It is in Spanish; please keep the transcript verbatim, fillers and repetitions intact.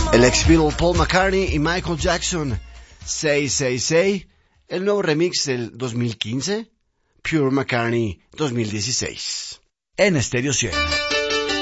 El ex Beatle Paul McCartney y Michael Jackson, seis seis seis, el nuevo remix del dos mil quince, Pure McCartney dos mil dieciséis, en Stereo cien.